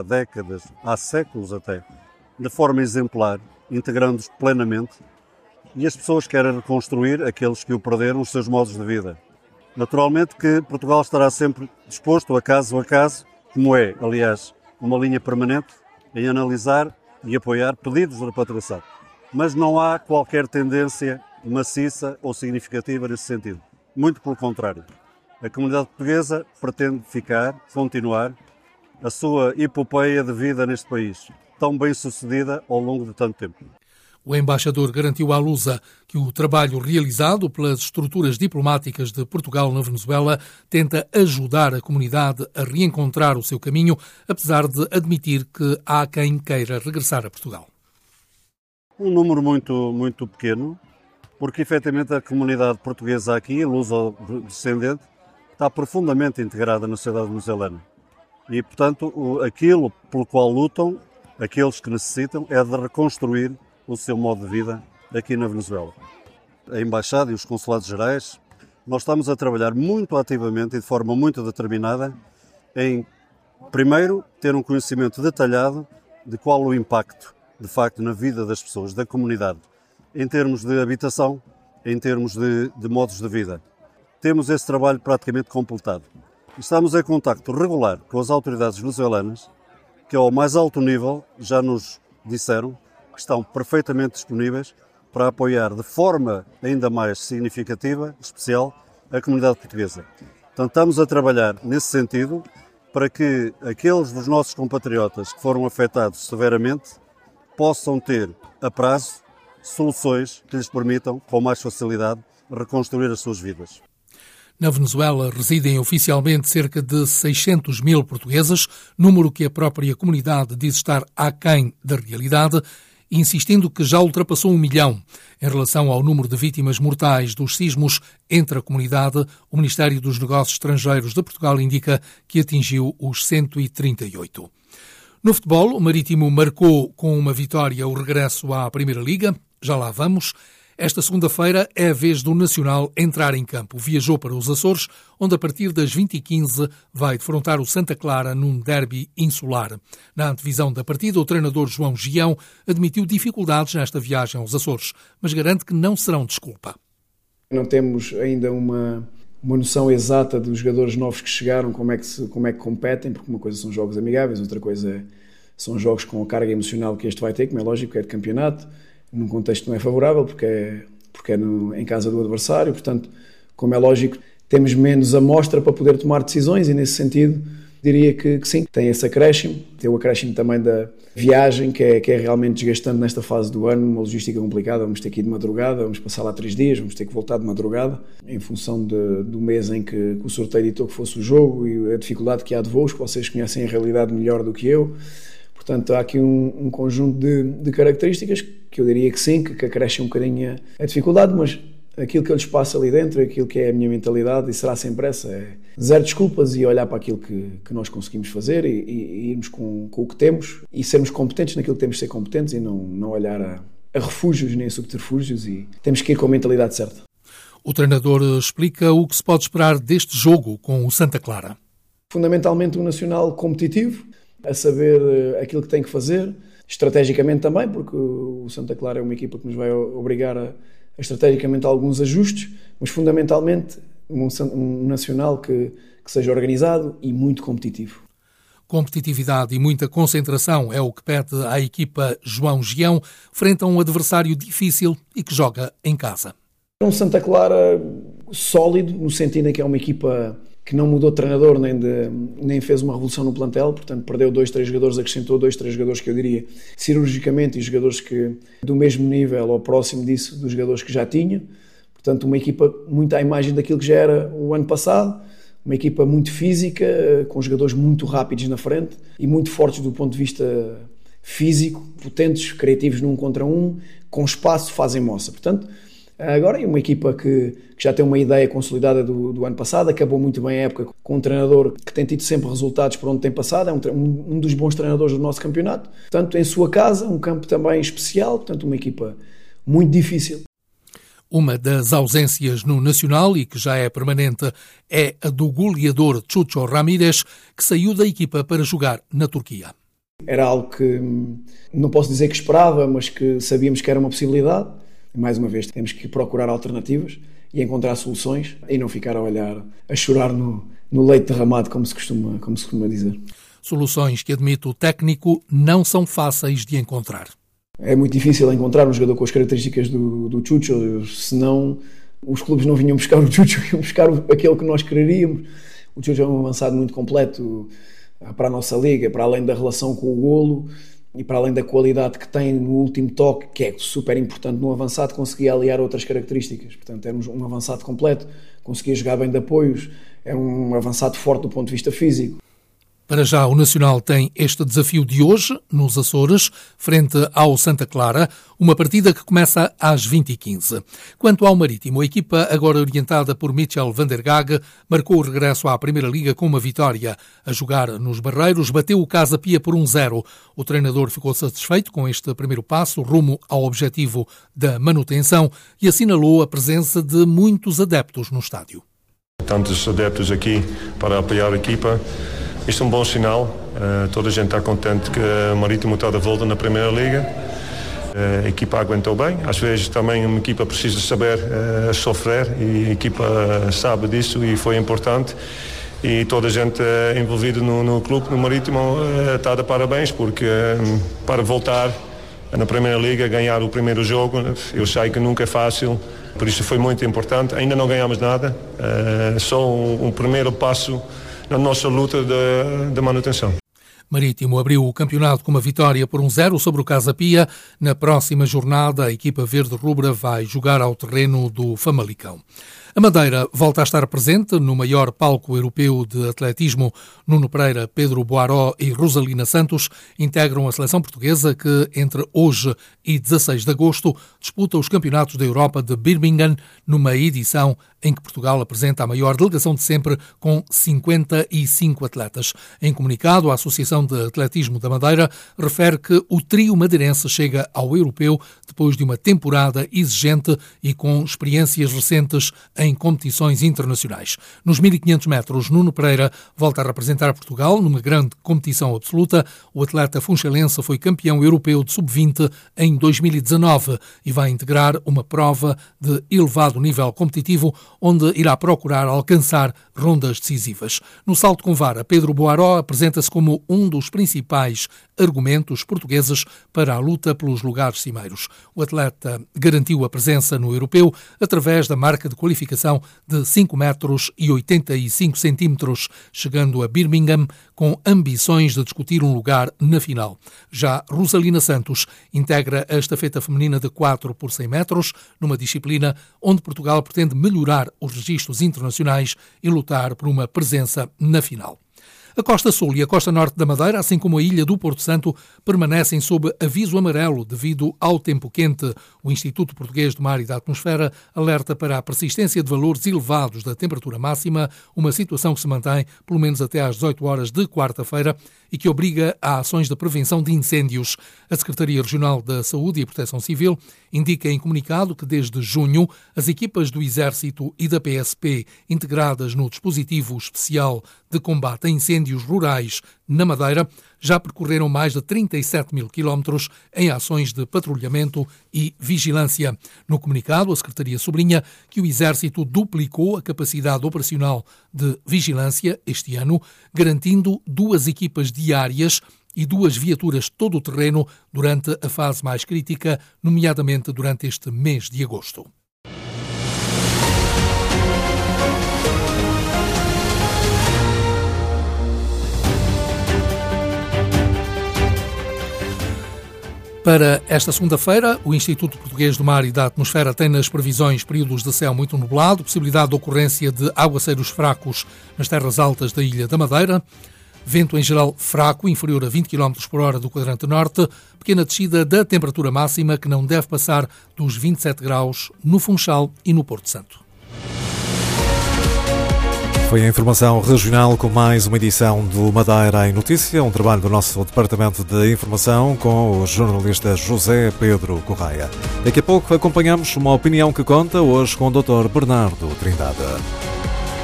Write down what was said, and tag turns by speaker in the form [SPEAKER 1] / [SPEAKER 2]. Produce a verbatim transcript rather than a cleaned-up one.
[SPEAKER 1] há décadas, há séculos até, de forma exemplar, integrando-os plenamente, e as pessoas querem reconstruir aqueles que o perderam, os seus modos de vida. Naturalmente que Portugal estará sempre disposto, a caso a caso, como é, aliás, uma linha permanente, em analisar e apoiar pedidos de repatriação. Mas não há qualquer tendência maciça ou significativa nesse sentido. Muito pelo contrário. A comunidade portuguesa pretende ficar, continuar, a sua epopeia de vida neste país, tão bem sucedida ao longo de tanto tempo.
[SPEAKER 2] O embaixador garantiu à Lusa que o trabalho realizado pelas estruturas diplomáticas de Portugal na Venezuela tenta ajudar a comunidade a reencontrar o seu caminho, apesar de admitir que há quem queira regressar a Portugal.
[SPEAKER 1] Um número muito, muito pequeno, porque efetivamente a comunidade portuguesa aqui, luso-descendente, está profundamente integrada na sociedade venezuelana. E, portanto, aquilo pelo qual lutam, aqueles que necessitam, é de reconstruir o seu modo de vida aqui na Venezuela. A Embaixada e os Consulados Gerais, nós estamos a trabalhar muito ativamente e de forma muito determinada em, primeiro, ter um conhecimento detalhado de qual o impacto, de facto, na vida das pessoas, da comunidade, em termos de habitação, em termos de, de modos de vida. Temos esse trabalho praticamente completado. Estamos em contacto regular com as autoridades venezuelanas, que ao mais alto nível já nos disseram que estão perfeitamente disponíveis para apoiar de forma ainda mais significativa, especial, a comunidade portuguesa. Portanto, estamos a trabalhar nesse sentido para que aqueles dos nossos compatriotas que foram afetados severamente possam ter, a prazo, soluções que lhes permitam, com mais facilidade, reconstruir as suas vidas.
[SPEAKER 2] Na Venezuela residem oficialmente cerca de seiscentos mil portugueses, número que a própria comunidade diz estar aquém da realidade, insistindo que já ultrapassou um milhão. Em relação ao número de vítimas mortais dos sismos entre a comunidade, o Ministério dos Negócios Estrangeiros de Portugal indica que atingiu os cento e trinta e oito. No futebol, o Marítimo marcou com uma vitória o regresso à Primeira Liga. Já lá vamos. Esta segunda-feira é a vez do Nacional entrar em campo. Viajou para os Açores, onde a partir das vinte e quinze vai defrontar o Santa Clara num derby insular. Na antevisão da partida, o treinador João Gião admitiu dificuldades nesta viagem aos Açores, mas garante que não serão desculpa.
[SPEAKER 3] Não temos ainda uma, uma noção exata dos jogadores novos que chegaram, como é que, se, como é que competem, porque uma coisa são jogos amigáveis, outra coisa é, são jogos com a carga emocional que este vai ter, como é lógico, é de campeonato. Num contexto que não é favorável, porque é, porque é no, em casa do adversário, portanto, como é lógico, temos menos amostra para poder tomar decisões e, nesse sentido, diria que, que sim, tem esse acréscimo, tem o acréscimo também da viagem, que é, que é realmente desgastante nesta fase do ano, uma logística complicada, vamos ter que ir de madrugada, vamos passar lá três dias, vamos ter que voltar de madrugada, em função de, do mês em que, que o sorteio ditou que fosse o jogo e a dificuldade que há de voos, que vocês conhecem a realidade melhor do que eu. Portanto, há aqui um, um conjunto de, de características que eu diria que sim, que, que acrescem um bocadinho a, a dificuldade, mas aquilo que eu lhes passo ali dentro, aquilo que é a minha mentalidade, e será sempre essa, é zero desculpas e olhar para aquilo que, que nós conseguimos fazer e, e, e irmos com, com o que temos e sermos competentes naquilo que temos de ser competentes e não, não olhar a, a refúgios nem a subterfúgios, e temos que ir com a mentalidade certa.
[SPEAKER 2] O treinador explica o que se pode esperar deste jogo com o Santa Clara.
[SPEAKER 3] Fundamentalmente um Nacional competitivo, a saber aquilo que tem que fazer, estrategicamente também, porque o Santa Clara é uma equipa que nos vai obrigar a, a estrategicamente a alguns ajustes, mas fundamentalmente um, um Nacional que, que seja organizado e muito competitivo.
[SPEAKER 2] Competitividade e muita concentração é o que pede à equipa João Gião, frente a um adversário difícil e que joga em casa.
[SPEAKER 3] Um Santa Clara sólido, no sentido em que é uma equipa que não mudou de treinador nem, de, nem fez uma revolução no plantel, portanto perdeu dois, três jogadores, acrescentou dois, três jogadores que eu diria cirurgicamente, e jogadores que do mesmo nível ou próximo disso dos jogadores que já tinha. Portanto, uma equipa muito à imagem daquilo que já era o ano passado, uma equipa muito física, com jogadores muito rápidos na frente e muito fortes do ponto de vista físico, potentes, criativos num contra um, com espaço, fazem moça. Portanto, agora é uma equipa que, que já tem uma ideia consolidada do, do ano passado, acabou muito bem a época com um treinador que tem tido sempre resultados por onde tem passado, é um, um dos bons treinadores do nosso campeonato, portanto em sua casa, um campo também especial, portanto uma equipa muito difícil.
[SPEAKER 2] Uma das ausências no Nacional, e que já é permanente, é a do goleador Chucho Ramírez, que saiu da equipa para jogar na Turquia.
[SPEAKER 3] Era algo que não posso dizer que esperava, mas que sabíamos que era uma possibilidade. E mais uma vez temos que procurar alternativas e encontrar soluções e não ficar a olhar, a chorar no, no leite derramado, como se costuma, como se costuma dizer.
[SPEAKER 2] Soluções que, admite o técnico, não são fáceis de encontrar.
[SPEAKER 3] É muito difícil encontrar um jogador com as características do, do Chucho, senão os clubes não vinham buscar o Chucho, iam buscar aquele que nós quereríamos. O Chucho é um avançado muito completo para a nossa liga, para além da relação com o golo e para além da qualidade que tem no último toque, que é super importante no avançado, conseguia aliar outras características. Portanto, era um avançado completo, conseguia jogar bem de apoios, é um avançado forte do ponto de vista físico.
[SPEAKER 2] Para já, o Nacional tem este desafio de hoje, nos Açores, frente ao Santa Clara, uma partida que começa às vinte e quinze. Quanto ao Marítimo, a equipa, agora orientada por Michel van der Gagh, marcou o regresso à Primeira Liga com uma vitória. A jogar nos Barreiros, bateu o Casa Pia por um zero. O treinador ficou satisfeito com este primeiro passo, rumo ao objetivo da manutenção, e assinalou a presença de muitos adeptos no estádio.
[SPEAKER 4] Tantos adeptos aqui para apoiar a equipa. Isto é um bom sinal, uh, toda a gente está contente que o Marítimo está de volta na Primeira Liga. Uh, a equipa aguentou bem, às vezes também uma equipa precisa saber uh, sofrer e a equipa sabe disso e foi importante. E toda a gente uh, envolvida no, no clube, no Marítimo, uh, está de parabéns, porque uh, para voltar na Primeira Liga, ganhar o primeiro jogo, eu sei que nunca é fácil, por isso foi muito importante. Ainda não ganhamos nada, uh, só um, um primeiro passo na nossa luta de, de manutenção.
[SPEAKER 2] Marítimo abriu o campeonato com uma vitória por um zero sobre o Casa Pia. Na próxima jornada, a equipa verde-rubra vai jogar ao terreno do Famalicão. A Madeira volta a estar presente no maior palco europeu de atletismo. Nuno Pereira, Pedro Boaró e Rosalina Santos integram a seleção portuguesa que, entre hoje e dezasseis de agosto, disputa os campeonatos da Europa de Birmingham, numa edição em que Portugal apresenta a maior delegação de sempre, com cinquenta e cinco atletas. Em comunicado, a Associação de Atletismo da Madeira refere que o trio madeirense chega ao europeu depois de uma temporada exigente e com experiências recentes em competições internacionais. Nos mil e quinhentos metros, Nuno Pereira volta a representar Portugal numa grande competição absoluta. O atleta funchalense foi campeão europeu de sub vinte em dois mil e dezanove e vai integrar uma prova de elevado nível competitivo, onde irá procurar alcançar rondas decisivas. No salto com vara, Pedro Boaró apresenta-se como um dos principais argumentos portugueses para a luta pelos lugares cimeiros. O atleta garantiu a presença no europeu através da marca de qualificação de cinco metros e oitenta e cinco centímetros, chegando a Birmingham com ambições de discutir um lugar na final. Já Rosalina Santos integra a estafeta feminina de quatro por cem metros, numa disciplina onde Portugal pretende melhorar os registros internacionais e lutar por uma presença na final. A Costa Sul e a Costa Norte da Madeira, assim como a ilha do Porto Santo, permanecem sob aviso amarelo devido ao tempo quente. O Instituto Português do Mar e da Atmosfera alerta para a persistência de valores elevados da temperatura máxima, uma situação que se mantém pelo menos até às dezoito horas de quarta-feira e que obriga a ações de prevenção de incêndios. A Secretaria Regional da Saúde e Proteção Civil indica em comunicado que desde junho as equipas do Exército e da P S P, integradas no dispositivo especial de combate a incêndios rurais na Madeira, já percorreram mais de trinta e sete mil quilómetros em ações de patrulhamento e vigilância. No comunicado, a Secretaria sublinha que o Exército duplicou a capacidade operacional de vigilância este ano, garantindo duas equipas diárias e duas viaturas todo-terreno durante a fase mais crítica, nomeadamente durante este mês de agosto. Para esta segunda-feira, o Instituto Português do Mar e da Atmosfera tem nas previsões períodos de céu muito nublado, possibilidade de ocorrência de aguaceiros fracos nas terras altas da Ilha da Madeira, vento em geral fraco, inferior a vinte quilómetros por hora do quadrante norte, pequena descida da temperatura máxima que não deve passar dos vinte e sete graus no Funchal e no Porto Santo.
[SPEAKER 5] Foi a informação regional com mais uma edição do Madeira em Notícia, um trabalho do nosso Departamento de Informação com o jornalista José Pedro Correia. Daqui a pouco acompanhamos uma opinião que conta, hoje com o doutor Bernardo Trindade.